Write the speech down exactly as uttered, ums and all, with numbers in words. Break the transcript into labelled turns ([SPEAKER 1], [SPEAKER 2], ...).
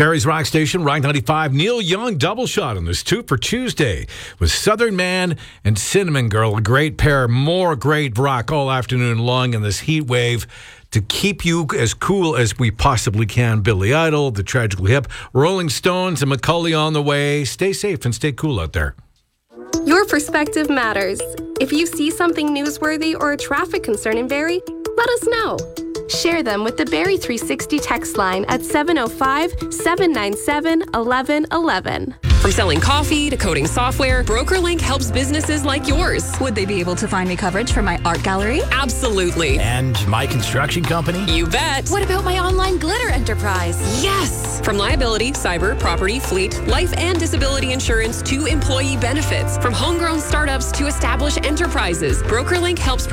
[SPEAKER 1] Barrie's Rock Station, Rock ninety-five. Neil Young double shot on this two for Tuesday with Southern Man and Cinnamon Girl. A great pair. More great rock all afternoon long in this heat wave to keep you as cool as we possibly can. Billy Idol, The Tragically Hip, Rolling Stones, and Macaulay on the way. Stay safe and stay cool out there.
[SPEAKER 2] Your perspective matters. If you see something newsworthy or a traffic concern in Barrie, let us know. Share them with the Barrie three sixty text line at seven oh five, seven nine seven, one one one one.
[SPEAKER 3] From selling coffee to coding software, BrokerLink helps businesses like yours.
[SPEAKER 4] Would they be able to find me coverage for my art gallery?
[SPEAKER 3] Absolutely.
[SPEAKER 5] And my construction company?
[SPEAKER 3] You bet.
[SPEAKER 4] What about my online glitter enterprise?
[SPEAKER 3] Yes! From liability, cyber, property, fleet, life and disability insurance to employee benefits. From homegrown startups to established enterprises, BrokerLink helps